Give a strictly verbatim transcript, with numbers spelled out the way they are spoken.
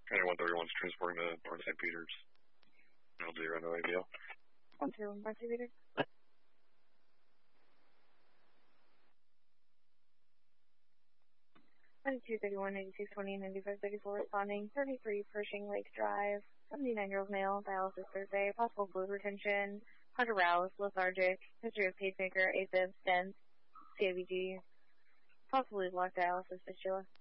County one thirty-one is transporting to North Saint Peters. L zero, no A B L. one thirty-one, North Saint Peters. ninety-two thirty-one, ninety-six twenty, ninety-five thirty-four, responding. thirty-three Pershing Lake Drive, seventy-nine-year-old male, dialysis Thursday, possible fluid retention, heart aroused, lethargic, history of pacemaker, AFib, stents, C I V G, possibly blocked dialysis fistula.